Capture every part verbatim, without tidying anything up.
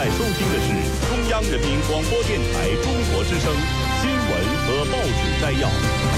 在收听的是中央人民广播电台中国之声新闻和报纸摘要。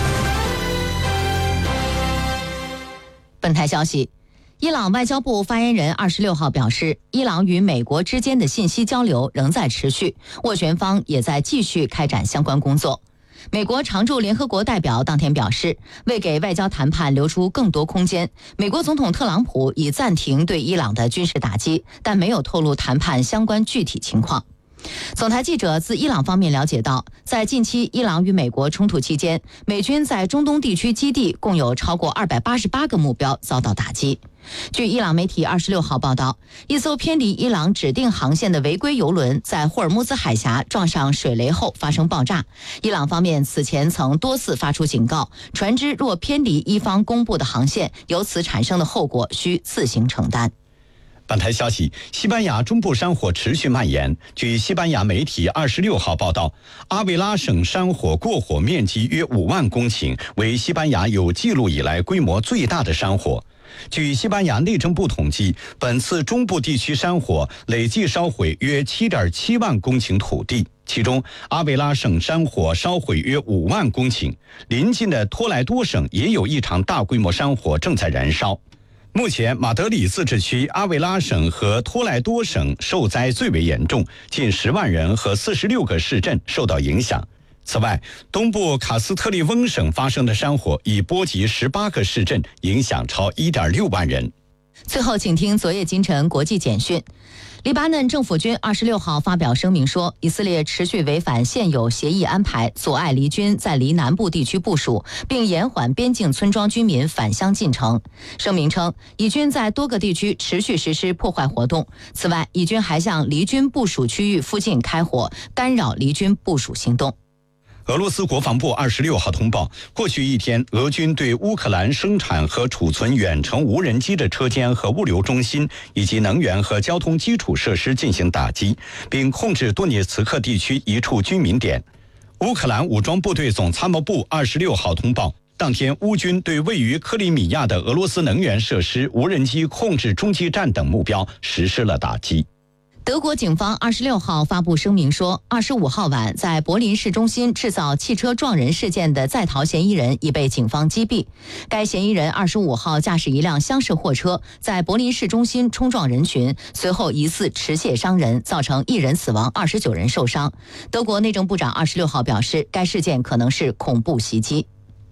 本台消息，伊朗外交部发言人二十六号表示，伊朗与美国之间的信息交流仍在持续，斡旋方也在继续开展相关工作。美国常驻联合国代表当天表示，为给外交谈判留出更多空间，美国总统特朗普已暂停对伊朗的军事打击，但没有透露谈判相关具体情况。总台记者自伊朗方面了解到，在近期伊朗与美国冲突期间，美军在中东地区基地共有超过二百八十八个目标遭到打击。据伊朗媒体二十六号报道，一艘偏离伊朗指定航线的违规油轮在霍尔木兹海峡撞上水雷后发生爆炸。伊朗方面此前曾多次发出警告，船只若偏离伊方公布的航线，由此产生的后果需自行承担。 本台消息，西班牙中部山火持续蔓延。据西班牙媒体二十六号报道，阿维拉省山火过火面积约五万公顷，为西班牙有记录以来规模最大的山火。据西班牙内政部统计，本次中部地区山火累计烧毁约 七点七万公顷土地，其中阿维拉省山火烧毁约五万公顷，邻近的托莱多省也有一场大规模山火正在燃烧。目前马德里自治区、阿维拉省和托莱多省受灾最为严重，近十万人和四十六个市镇受到影响。此外，东部卡斯特利翁省发生的山火已波及十八个市镇，影响超 一点六万人。 最后，请听昨夜今晨国际简讯。黎巴嫩政府军二十六号发表声明说，以色列持续违反现有协议安排，阻碍黎军在黎南部地区部署，并延缓边境村庄居民返乡进程。声明称，以军在多个地区持续实施破坏活动。此外，以军还向黎军部署区域附近开火，干扰黎军部署行动。 俄罗斯国防部二十六号通报，过去一天，俄军对乌克兰生产和储存远程无人机的车间和物流中心，以及能源和交通基础设施进行打击，并控制多涅茨克地区一处居民点。乌克兰武装部队总参谋部二十六号通报，当天乌军对位于克里米亚的俄罗斯能源设施、无人机控制中继站等目标实施了打击。 德国警方二十六号发布声明说，二十五号晚在柏林市中心制造汽车撞人事件的在逃嫌疑人已被警方击毙。该嫌疑人二十五号驾驶一辆厢式货车在柏林市中心冲撞人群，随后疑似持械伤人，造成一人死亡，二十九人受伤。德国内政部长二十六号表示，该事件可能是恐怖袭击。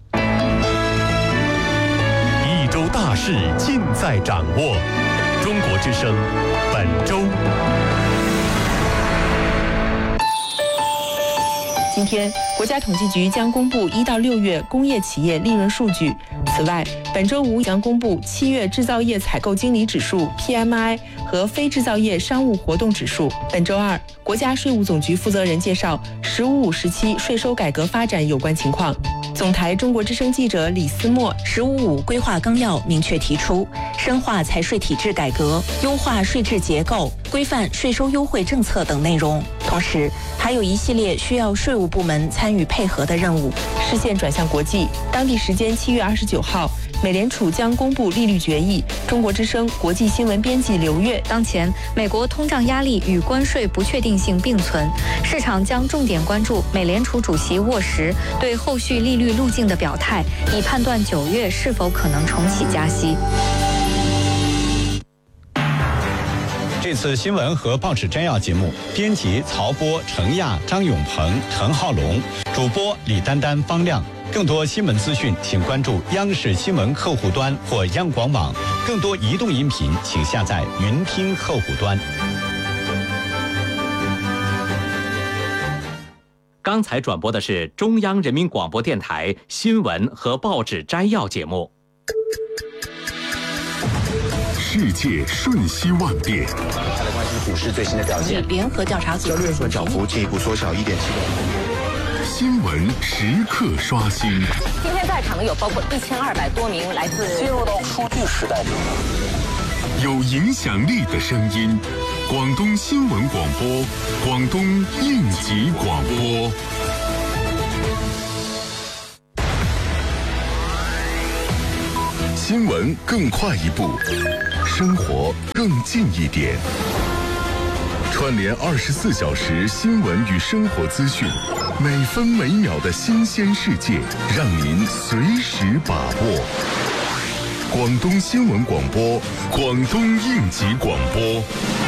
一周大事尽在掌握，中国之声本周。 今天，国家统计局将公布一到六月工业企业利润数据。此外，本周五将公布七月制造业采购经理指数 P M I 和非制造业商务活动指数。本周二，国家税务总局负责人介绍“十五五”时期税收改革发展有关情况。总台中国之声记者李思墨，“ 十五五”规划纲要明确提出，深化财税体制改革，优化税制结构，规范税收优惠政策等内容。同时，还有一系列需要税务部门参与配合的任务。视线转向国际，当地时间七月二十九号，美联储将公布利率决议。中国之声国际新闻编辑刘月， 当前美国通胀压力与关税不确定性并存，市场将重点关注美联储主席沃什对后续利率路径的表态，以判断九月是否可能重启加息。 这次新闻和报纸摘要节目，编辑曹波、程亚、张永鹏、陈浩龙，主播李丹丹、方亮。更多新闻资讯，请关注央视新闻客户端或央广网。更多移动音频，请下载云听客户端。 刚才转播的是中央人民广播电台新闻和报纸摘要节目。 世界瞬息万变， 它的关系股市最新的表现。 联合调查组交易日涨幅进一步缩小一点七个百分点。 新闻时刻刷新。 今天在场的有包括一千二百多名来自进入到数据时代。 有影响力的声音，广东新闻广播，广东应急广播。新闻更快一步，生活更近一点。 串联二十四小时新闻与生活资讯，每分每秒的新鲜世界，让您随时把握。广东新闻广播，广东应急广播。